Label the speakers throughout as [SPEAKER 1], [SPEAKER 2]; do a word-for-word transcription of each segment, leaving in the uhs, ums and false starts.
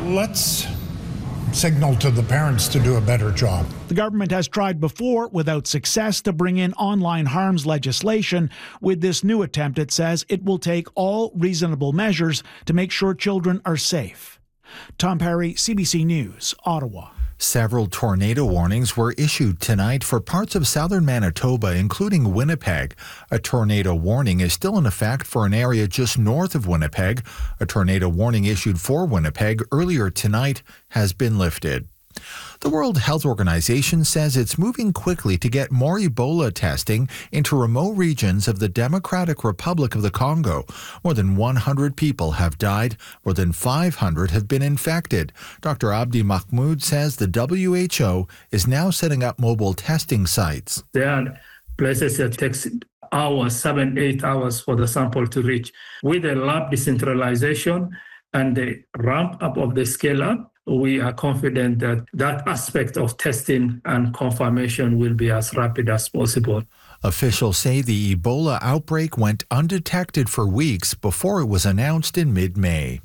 [SPEAKER 1] let's signal to the parents to do a better job.
[SPEAKER 2] The government has tried before without success to bring in online harms legislation. With this new attempt, it says it will take all reasonable measures to make sure children are safe. Tom Perry, C B C News, Ottawa.
[SPEAKER 3] Several tornado warnings were issued tonight for parts of southern Manitoba, including Winnipeg. A tornado warning is still in effect for an area just north of Winnipeg. A tornado warning issued for Winnipeg earlier tonight has been lifted. The World Health Organization says it's moving quickly to get more Ebola testing into remote regions of the Democratic Republic of the Congo. More than one hundred people have died. More than five hundred have been infected. Doctor Abdi Mahmoud says the W H O is now setting up mobile testing sites.
[SPEAKER 4] There are places that takes hours, seven, eight hours for the sample to reach. With the lab decentralization and the ramp up of the scale up, we are confident that that aspect of testing and confirmation will be as rapid as possible.
[SPEAKER 3] Officials say the Ebola outbreak went undetected for weeks before it was announced in mid-May.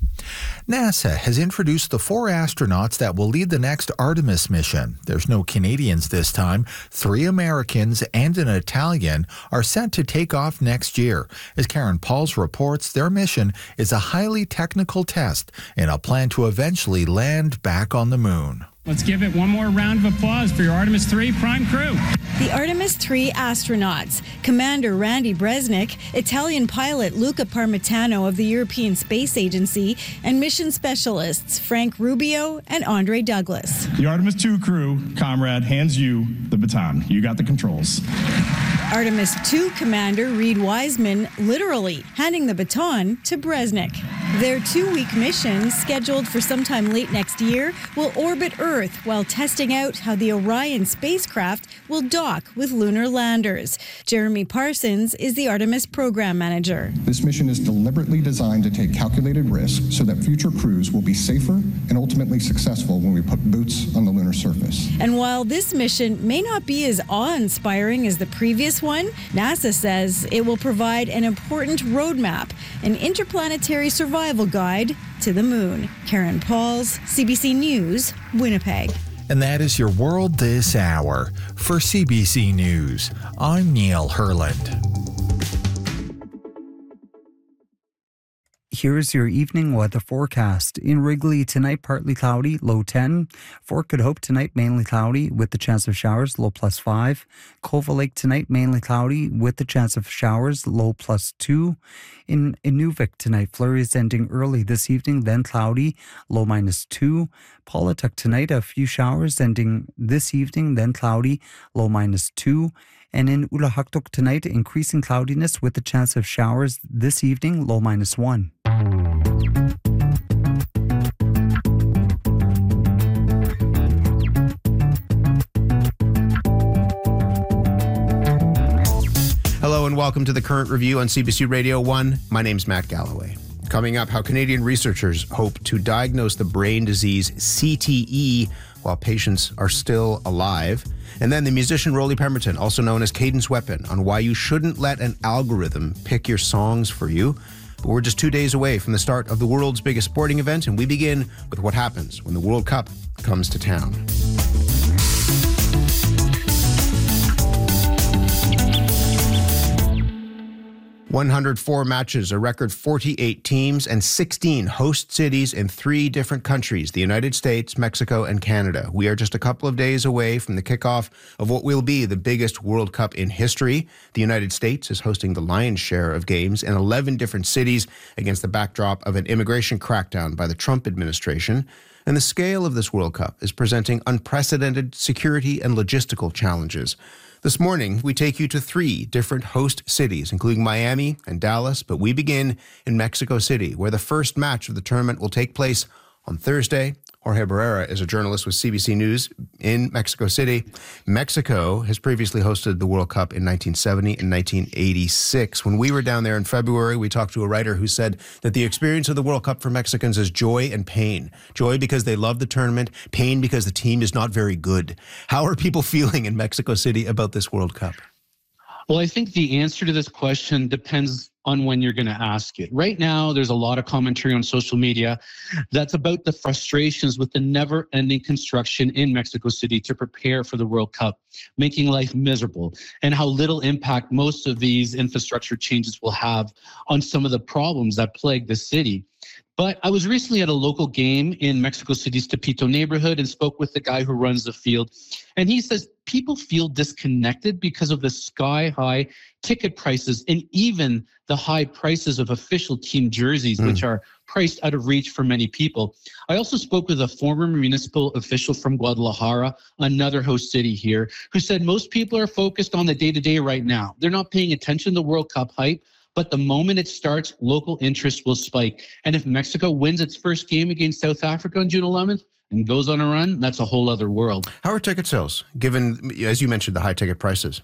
[SPEAKER 3] NASA has introduced the four astronauts that will lead the next Artemis mission. There's no Canadians this time. Three Americans and an Italian are set to take off next year. As Karen Pauls reports, their mission is a highly technical test in a plan to eventually land back on the moon.
[SPEAKER 5] Let's give it one more round of applause for your Artemis three prime crew.
[SPEAKER 6] The Artemis three astronauts, Commander Randy Bresnik, Italian pilot Luca Parmitano of the European Space Agency, and mission specialists Frank Rubio and Andre Douglas.
[SPEAKER 7] The Artemis two crew, comrade, hands you the baton. You got the controls.
[SPEAKER 6] Artemis two Commander Reed Wiseman literally handing the baton to Bresnik. Their two-week mission, scheduled for sometime late next year, will orbit Earth while testing out how the Orion spacecraft will dock with lunar landers. Jeremy Parsons is the Artemis program manager.
[SPEAKER 8] This mission is deliberately designed to take calculated risks so that future crews will be safer and ultimately successful when we put boots on the lunar surface.
[SPEAKER 6] And while this mission may not be as awe-inspiring as the previous one, NASA says it will provide an important roadmap, an interplanetary survival guide to the moon. Karen Pauls, C B C News, Winnipeg.
[SPEAKER 3] And that is your world this hour. For C B C News, I'm Neil Herland.
[SPEAKER 9] Here's your evening weather forecast. In Wrigley tonight, partly cloudy, low ten. Fort Good Hope tonight, mainly cloudy with the chance of showers, low plus five. Cova Lake tonight, mainly cloudy with the chance of showers, low plus two. In Inuvik tonight, flurries ending early this evening, then cloudy, low minus two. Paulatuck tonight, a few showers ending this evening, then cloudy, low minus two. And in Ulahaktok tonight, increasing cloudiness with the chance of showers this evening, low minus one.
[SPEAKER 10] Hello and welcome to the Current Review on C B C Radio one. My name's Matt Galloway. Coming up, how Canadian researchers hope to diagnose the brain disease C T E while patients are still alive. And then the musician Rolly Pemberton, also known as Cadence Weapon, on why you shouldn't let an algorithm pick your songs for you. But we're just two days away from the start of the world's biggest sporting event, and we begin with what happens when the World Cup comes to town. one hundred four matches, a record forty-eight teams, and sixteen host cities in three different countries, the United States, Mexico, and Canada. We are just a couple of days away from the kickoff of what will be the biggest World Cup in history. The United States is hosting the lion's share of games in eleven different cities against the backdrop of an immigration crackdown by the Trump administration. And the scale of this World Cup is presenting unprecedented security and logistical challenges. This morning, we take you to three different host cities, including Miami and Dallas, but we begin in Mexico City, where the first match of the tournament will take place on Thursday. Jorge Barrera is a journalist with C B C News in Mexico City. Mexico has previously hosted the World Cup in nineteen seventy and nineteen eighty-six. When we were down there in February, we talked to a writer who said that the experience of the World Cup for Mexicans is joy and pain. Joy because they love the tournament, pain because the team is not very good. How are people feeling in Mexico City about this World Cup?
[SPEAKER 11] Well, I think the answer to this question depends on when you're going to ask it. Right now, there's a lot of commentary on social media that's about the frustrations with the never-ending construction in Mexico City to prepare for the World Cup, making life miserable, and how little impact most of these infrastructure changes will have on some of the problems that plague the city. But I was recently at a local game in Mexico City's Tepito neighborhood and spoke with the guy who runs the field. And he says people feel disconnected because of the sky-high ticket prices and even the high prices of official team jerseys, mm. which are priced out of reach for many people. I also spoke with a former municipal official from Guadalajara, another host city here, who said most people are focused on the day-to-day right now. They're not paying attention to the World Cup hype. But the moment it starts, local interest will spike. And if Mexico wins its first game against South Africa on June eleventh and goes on a run, that's a whole other world.
[SPEAKER 10] How are ticket sales, given, as you mentioned, the high ticket prices?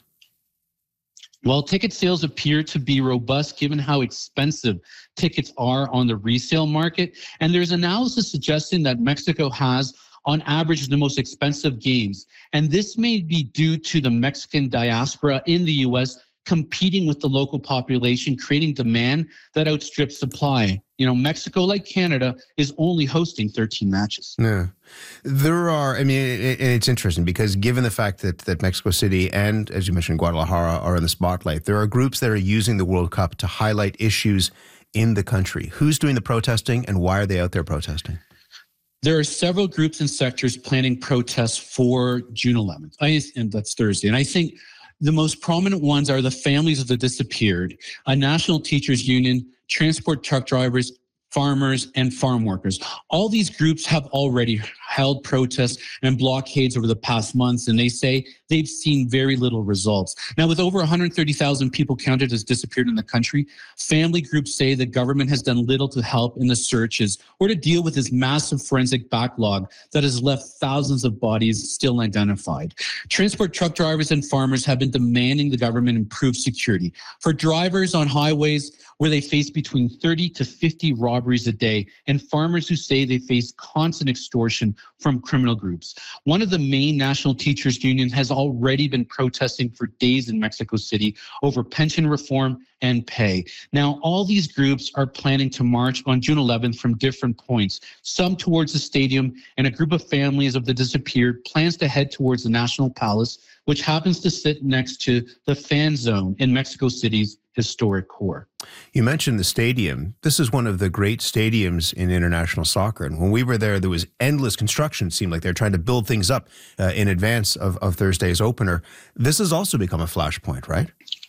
[SPEAKER 11] Well, ticket sales appear to be robust given how expensive tickets are on the resale market. And there's analysis suggesting that Mexico has, on average, the most expensive games. And this may be due to the Mexican diaspora in the U S competing with the local population, creating demand that outstrips supply. You know, Mexico, like Canada, is only hosting thirteen matches.
[SPEAKER 10] Yeah. There are, I mean, it, it's interesting because given the fact that, that Mexico City and, as you mentioned, Guadalajara are in the spotlight, there are groups that are using the World Cup to highlight issues in the country. Who's doing the protesting and why are they out there protesting?
[SPEAKER 11] There are several groups and sectors planning protests for June eleventh, I, and that's Thursday. And I think the most prominent ones are the families of the disappeared, a national teachers union, transport truck drivers, farmers, and farm workers. All these groups have already held protests and blockades over the past months, and they say they've seen very little results. Now, with over one hundred thirty thousand people counted as disappeared in the country, family groups say the government has done little to help in the searches or to deal with this massive forensic backlog that has left thousands of bodies still unidentified. Transport truck drivers and farmers have been demanding the government improve security. For drivers on highways where they face between thirty to fifty robberies a day, and farmers who say they face constant extortion from criminal groups. One of the main national teachers unions has already been protesting for days in Mexico City over pension reform and pay. Now, all these groups are planning to march on June eleventh from different points, some towards the stadium, and a group of families of the disappeared plans to head towards the National Palace, which happens to sit next to the fan zone in Mexico City's historic core.
[SPEAKER 10] You mentioned the stadium. This is one of the great stadiums in international soccer. And when we were there, there was endless construction. It seemed like they're trying to build things up uh, in advance of, of Thursday's opener. This has also become a flashpoint, right?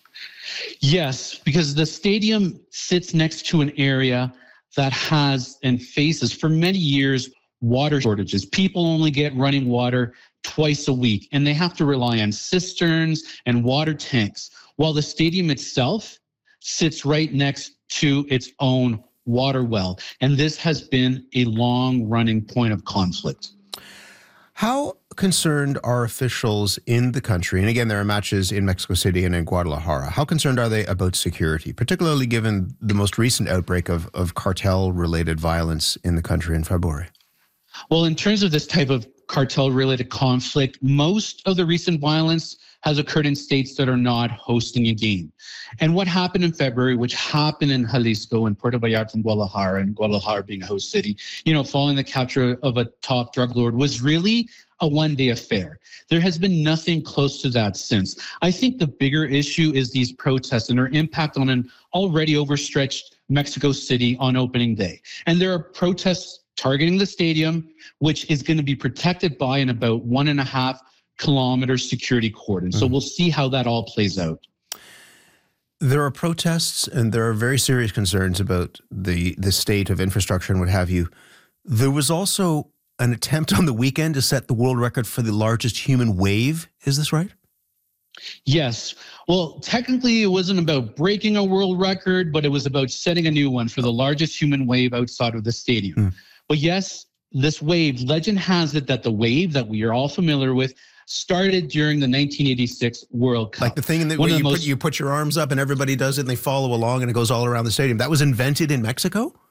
[SPEAKER 11] Yes, because the stadium sits next to an area that has and faces for many years water shortages. People only get running water twice a week, and they have to rely on cisterns and water tanks, while the stadium itself sits right next to its own water well. And this has been a long-running point of conflict.
[SPEAKER 10] How concerned are officials in the country, and again, there are matches in Mexico City and in Guadalajara, how concerned are they about security, particularly given the most recent outbreak of, of cartel-related violence in the country in February?
[SPEAKER 11] Well, in terms of this type of cartel-related conflict, most of the recent violence has occurred in states that are not hosting a game. And what happened in February, which happened in Jalisco and Puerto Vallarta and Guadalajara, and Guadalajara being a host city, you know, following the capture of a top drug lord, was really a one-day affair. There has been nothing close to that since. I think the bigger issue is these protests and their impact on an already overstretched Mexico City on opening day. And there are protests targeting the stadium, which is going to be protected by an about one and a half kilometer security cordon. So we'll see how that all plays out.
[SPEAKER 10] There are protests and there are very serious concerns about the, the state of infrastructure and what have you. There was also an attempt on the weekend to set the world record for the largest human wave. Is this right?
[SPEAKER 11] Yes. Well, technically it wasn't about breaking a world record, but it was about setting a new one for the largest human wave outside of the stadium. Mm. But yes, this wave, legend has it that the wave that we are all familiar with started during the nineteen eighty-six World Cup.
[SPEAKER 10] Like the thing that where you, most, put, you put your arms up and everybody does it and they follow along and it goes all around the stadium. That was invented in Mexico?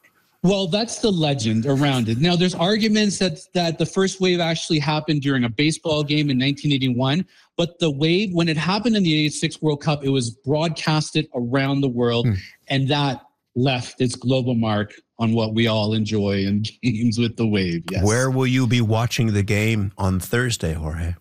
[SPEAKER 11] Well, that's the legend around it. Now, there's arguments that that the first wave actually happened during a baseball game in nineteen eighty-one, but the wave, when it happened in the eighty-six World Cup, it was broadcasted around the world, mm. and that left its global mark on what we all enjoy in games with the wave. Yes.
[SPEAKER 10] Where will you be watching the game on Thursday, Jorge?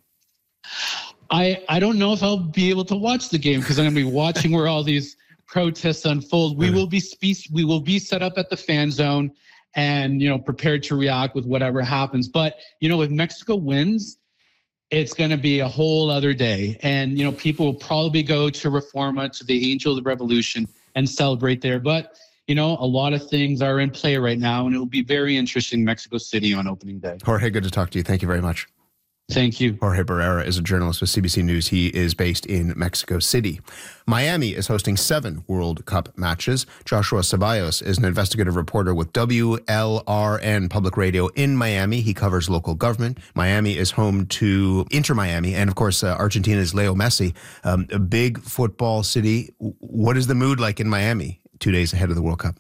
[SPEAKER 11] I, I don't know if I'll be able to watch the game because I'm going to be watching where all these protests unfold. We will be we will be set up at the fan zone and, you know, prepared to react with whatever happens. But, you know, if Mexico wins, it's going to be a whole other day. And, you know, people will probably go to Reforma, to the Angel of the Revolution, and celebrate there. But, you know, a lot of things are in play right now, and it will be very interesting in Mexico City on opening day.
[SPEAKER 10] Jorge, good to talk to you. Thank you very much.
[SPEAKER 11] Thank you.
[SPEAKER 10] Jorge Barrera is a journalist with C B C News. He is based in Mexico City. Miami is hosting seven World Cup matches. Joshua Ceballos is an investigative reporter with W L R N Public Radio in Miami. He covers local government. Miami is home to Inter Miami and, of course, uh, Argentina's Leo Messi. Um, a big football city. What is the mood like in Miami two days ahead of the World Cup?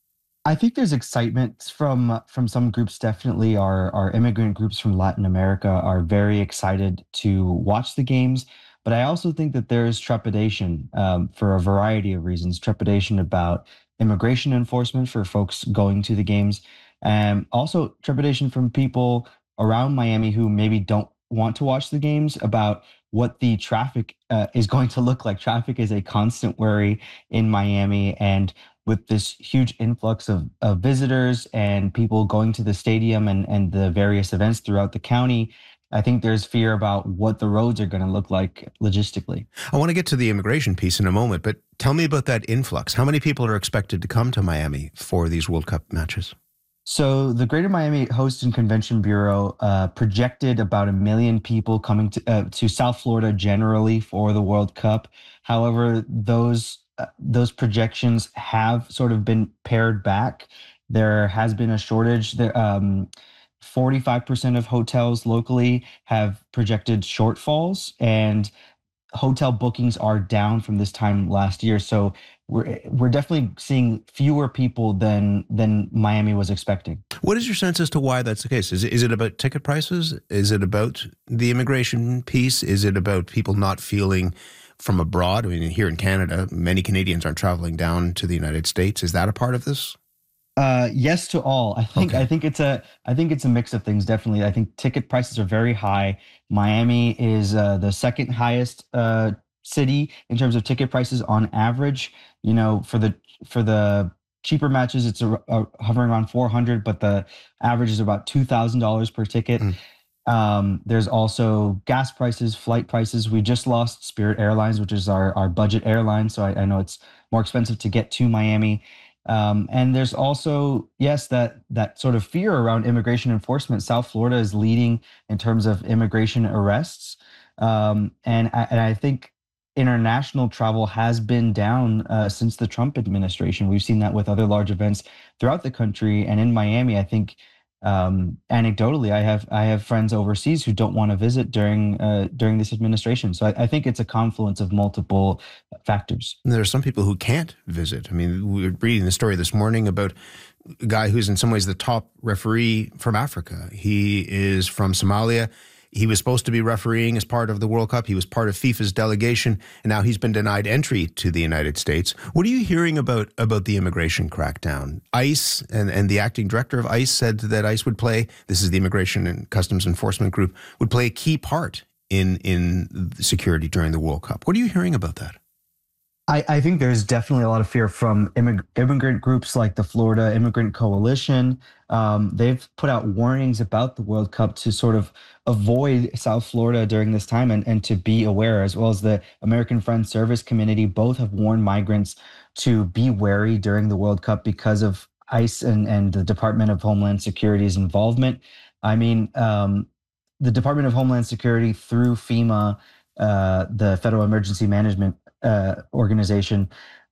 [SPEAKER 12] I think there's excitement from from some groups. Definitely, our our immigrant groups from Latin America are very excited to watch the games. But I also think that there is trepidation um, for a variety of reasons. Trepidation about immigration enforcement for folks going to the games, and also trepidation from people around Miami who maybe don't want to watch the games about what the traffic uh, is going to look like. Traffic is a constant worry in Miami, and with this huge influx of, of visitors and people going to the stadium and, and the various events throughout the county, I think there's fear about what the roads are going to look like logistically.
[SPEAKER 10] I want to get to the immigration piece in a moment, but tell me about that influx. How many people are expected to come to Miami for these World Cup matches?
[SPEAKER 12] So the Greater Miami Host and Convention Bureau uh, projected about a million people coming to, uh, to South Florida generally for the World Cup. However, those Uh, those projections have sort of been pared back. There has been a shortage. There, um, forty-five percent of hotels locally have projected shortfalls, and hotel bookings are down from this time last year. So we're we're definitely seeing fewer people than than Miami was expecting.
[SPEAKER 10] What is your sense as to why that's the case? Is it, is it about ticket prices? Is it about the immigration piece? Is it about people not feeling from abroad? I mean, here in Canada, many Canadians aren't traveling down to the United States. Is that a part of this?
[SPEAKER 12] Uh, yes to all. I think. Okay. I think it's a. I think it's a mix of things. Definitely, I think ticket prices are very high. Miami is uh, the second highest uh, city in terms of ticket prices on average. You know, for the for the cheaper matches, it's a, a, hovering around four hundred, but the average is about two thousand dollars per ticket. Mm. Um, there's also gas prices, flight prices. We just lost Spirit Airlines, which is our, our budget airline. So I, I know it's more expensive to get to Miami. Um, and there's also, yes, that that sort of fear around immigration enforcement. South Florida is leading in terms of immigration arrests. Um, and, I, and I think international travel has been down uh, since the Trump administration. We've seen that with other large events throughout the country. And in Miami, I think Um, anecdotally, I have I have friends overseas who don't want to visit during uh, during this administration. So I, I think it's a confluence of multiple factors.
[SPEAKER 10] And there are some people who can't visit. I mean, we were reading the story this morning about a guy who's in some ways the top referee from Africa. He is from Somalia. He was supposed to be refereeing as part of the World Cup. He was part of FIFA's delegation, and now he's been denied entry to the United States. What are you hearing about about the immigration crackdown? ICE and, and the acting director of ICE said that ICE would play, this is the Immigration and Customs Enforcement Group, would play a key part in, in security during the World Cup. What are you hearing about that?
[SPEAKER 12] I, I think there's definitely a lot of fear from immig- immigrant groups like the Florida Immigrant Coalition. Um, they've put out warnings about the World Cup to sort of avoid South Florida during this time and, and to be aware, as well as the American Friends Service Committee. Both have warned migrants to be wary during the World Cup because of ICE and, and the Department of Homeland Security's involvement. I mean, um, the Department of Homeland Security through FEMA, uh, the Federal Emergency Management Uh, organization,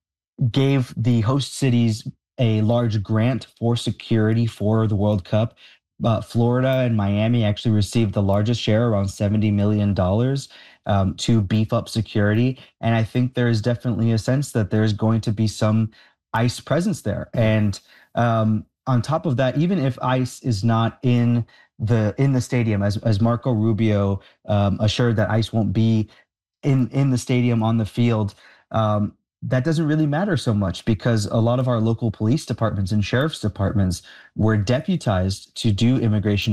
[SPEAKER 12] gave the host cities a large grant for security for the World Cup. Uh, Florida and Miami actually received the largest share, around seventy million dollars, um, to beef up security. And I think there is definitely a sense that there's going to be some ICE presence there. And um, on top of that, even if ICE is not in the in the stadium, as as Marco Rubio um, assured that ICE won't be in in the stadium on the field, um, that doesn't really matter so much, because a lot of our local police departments and sheriff's departments were deputized to do immigration